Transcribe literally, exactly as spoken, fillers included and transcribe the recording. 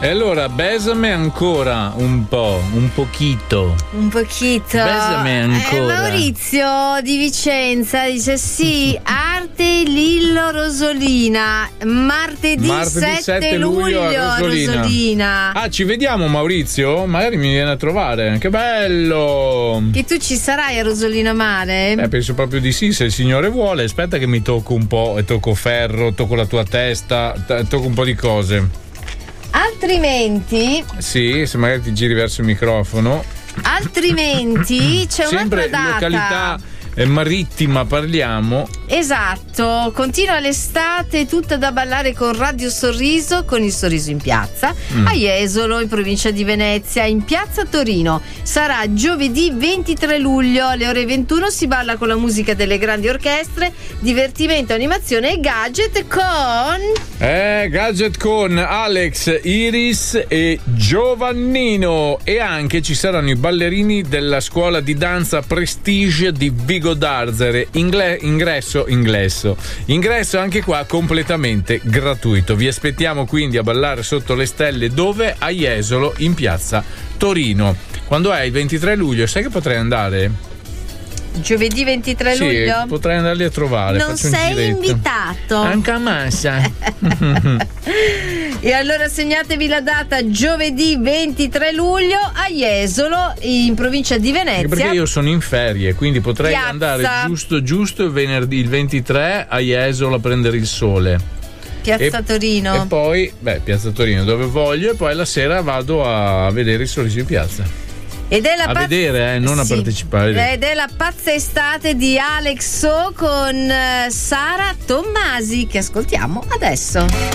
E allora, besame ancora un po', un pochito. Un pochito. Besame ancora. Eh, Maurizio di Vicenza dice sì, Arte Lillo Rosolina, martedì, Martedì sette luglio a Rosolina. Rosolina. Ah, ci vediamo Maurizio? Magari mi viene a trovare. Che bello! Che tu ci sarai a Rosolina Mare? Eh, penso proprio di sì, se il Signore vuole. Aspetta che mi tocco un po' e tocco ferro, tocco la tua testa, t- tocco un po' di cose. Altrimenti Sì, se magari ti giri verso il microfono. Altrimenti c'è sempre un'altra data. Località eh, marittima parliamo. Esatto, continua l'estate tutta da ballare con Radio Sorriso, con il Sorriso in piazza mm. a Jesolo in provincia di Venezia, in piazza Torino. Sarà giovedì ventitré luglio alle ore ventuno, si balla con la musica delle grandi orchestre, divertimento, animazione e gadget con Eh, gadget con Alex, Iris e Giovannino, e anche ci saranno i ballerini della scuola di danza Prestige di Vigo d'Arzere. Ingle- ingresso ingresso ingresso anche qua completamente gratuito. Vi aspettiamo quindi a ballare sotto le stelle. Dove? A Jesolo in piazza Torino. Quando è? Il ventitré luglio. Sai che potrei andare? Giovedì ventitré sì, luglio? Potrei andarli a trovare. Non Faccio sei un giretto. invitato. Anche a Massa. E allora segnatevi la data, giovedì ventitré luglio a Jesolo in provincia di Venezia. Anche perché io sono in ferie, quindi potrei Piazza. andare giusto giusto il venerdì, il ventitré a Jesolo a prendere il sole. Piazza e, Torino. E poi, beh, Piazza Torino dove voglio, e poi la sera vado a vedere il Sorriso in piazza. Ed è la a pazz- vedere, eh, non sì. a partecipare. Ed è la pazza estate di Alex So con Sara Tommasi, che ascoltiamo adesso.